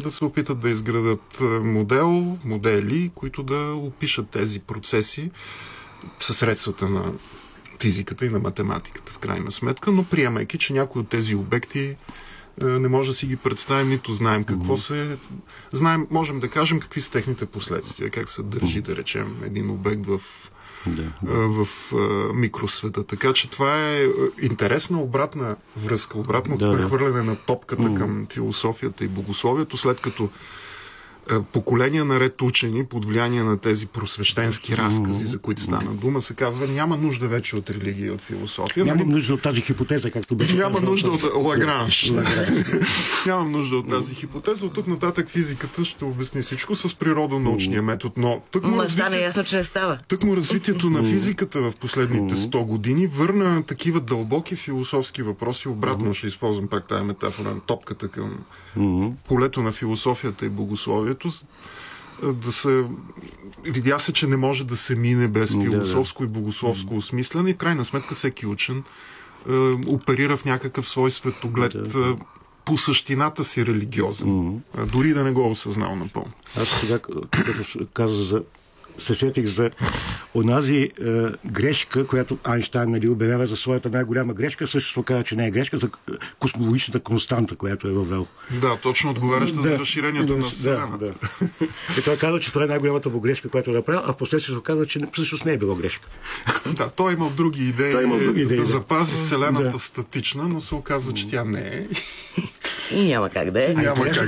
да се опитат да изградат модели, които да опишат тези процеси със средствата на физиката и на математиката в крайна сметка, но приемайки, че някои от тези обекти не може да си ги представим, нито знаем какво знаем, можем да кажем какви са техните последствия, как се държи, да речем, един обект в микросвета. Така че това е интересна обратна връзка, обратно прехвърляне на топката към философията и богословието, след като поколения наред учени под влияние на тези просвещенски разкази, за които стана дума, се казва, няма нужда вече от религия, от философия. Няма нужда от тази хипотеза, както беше. Няма нужда от Лагранж. Нямам нужда от тази хипотеза. От тук нататък физиката ще обясни всичко с природонаучния метод. Но стане ясно, че не става. Тъкмо развитието на физиката в последните 100 години върна такива дълбоки философски въпроси. Обратно ще използвам пак тази метафора на топката към полето на философията и богословието. Видя се, че не може да се мине без философско и богословско осмислене и в крайна сметка всеки учен оперира в някакъв свой светоглед по същината си религиозен. Дори да не го осъзнал напълно. Аз сега, като каза се сетих за онази грешка, която Айнщайн обявява за своята най-голяма грешка, също се оказа, че не е грешка, за космологичната константа, която е въвел. Да, точно отговаряща за разширението на Вселената. И той казва, че това е най-голямата му грешка, която е направил, а в последствие се оказва, че всъщност не е било грешка. Да, той имал други идеи, да запази Вселената статична, но се оказва, че тя не е. И няма как да е.